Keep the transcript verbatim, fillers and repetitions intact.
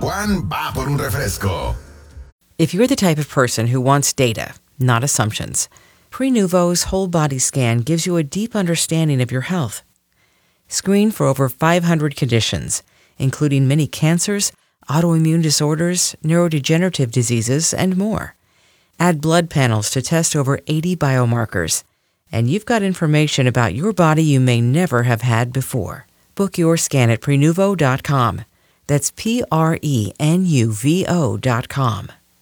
Juan va por un refresco. If you're the type of person who wants data, not assumptions, Prenuvo's whole body scan gives you a deep understanding of your health. Screen for over five hundred conditions, including many cancers, autoimmune disorders, neurodegenerative diseases, and more. Add blood panels to test over eighty biomarkers, and you've got information about your body you may never have had before. Book your scan at Prenuvo dot com. That's P R E N U V O dot com.